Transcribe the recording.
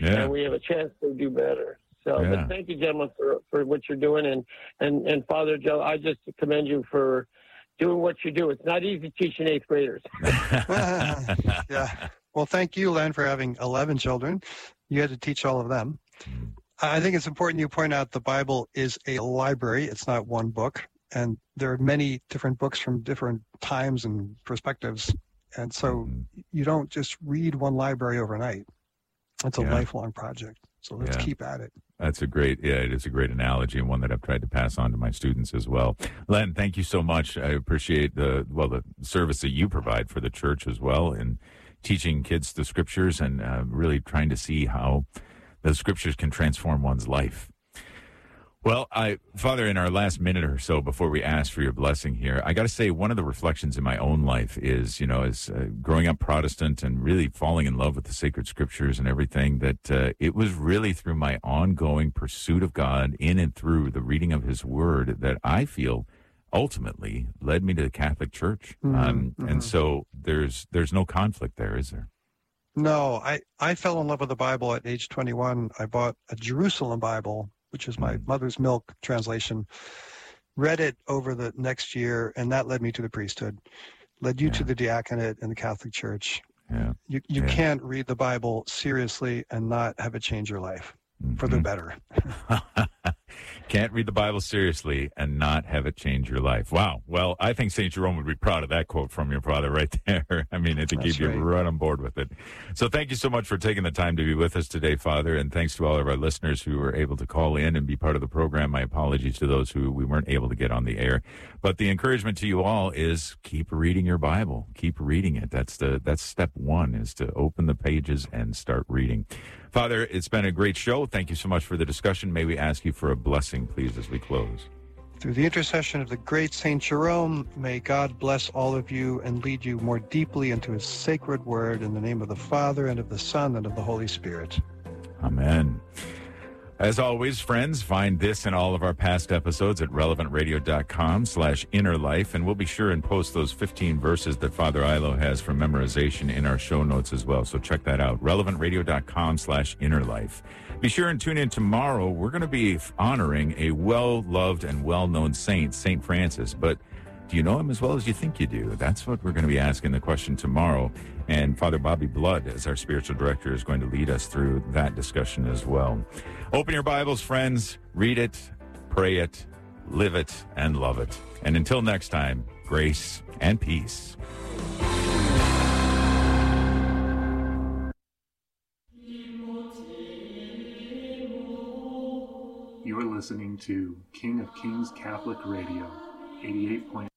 Yeah. and we have a chance to do better. So, but thank you, gentlemen, for what you're doing. And Father Joe, I just commend you for doing what you do. It's not easy teaching 8th graders. Yeah. Well, thank you, Len, for having 11 children. You had to teach all of them. I think it's important you point out the Bible is a library. It's not one book. And there are many different books from different times and perspectives. And so you don't just read one library overnight. It's a lifelong project. So let's keep at it. That's it is a great analogy, and one that I've tried to pass on to my students as well. Len, thank you so much. I appreciate the service that you provide for the church as well in teaching kids the scriptures and really trying to see how the scriptures can transform one's life. Well, Father, in our last minute or so before we ask for your blessing here, I got to say one of the reflections in my own life is, as growing up Protestant and really falling in love with the sacred scriptures and everything, that it was really through my ongoing pursuit of God in and through the reading of his word that I feel ultimately led me to the Catholic Church. And so there's no conflict there, is there? No, I fell in love with the Bible at age 21. I bought a Jerusalem Bible, which is my mother's milk translation, read it over the next year, and that led me to the priesthood, led you to the diaconate in the Catholic Church. Yeah. You can't read the Bible seriously and not have it change your life for the better. Can't read the Bible seriously and not have it change your life. Wow. Well, I think St. Jerome would be proud of that quote from your father right there. I mean, I think he'd be right on board with it. So thank you so much for taking the time to be with us today, Father, and thanks to all of our listeners who were able to call in and be part of the program. My apologies to those who we weren't able to get on the air. But the encouragement to you all is keep reading your Bible. Keep reading it. That's step one, is to open the pages and start reading. Father, it's been a great show. Thank you so much for the discussion. May we ask you for a blessing, please, as we close. Through the intercession of the great St. Jerome, may God bless all of you and lead you more deeply into his sacred word, in the name of the Father, and of the Son, and of the Holy Spirit. Amen. As always, friends, find this and all of our past episodes at relevantradio.com/innerlife, and we'll be sure and post those 15 verses that Father Ilo has for memorization in our show notes as well. So check that out, relevantradio.com/innerlife. Be sure and tune in tomorrow. We're going to be honoring a well-loved and well-known saint, St. Francis, but do you know him as well as you think you do? That's what we're going to be asking the question tomorrow. And Father Bobby Blood, as our spiritual director, is going to lead us through that discussion as well. Open your Bibles, friends. Read it, pray it, live it, and love it. And until next time, grace and peace. You are listening to King of Kings Catholic Radio, 88.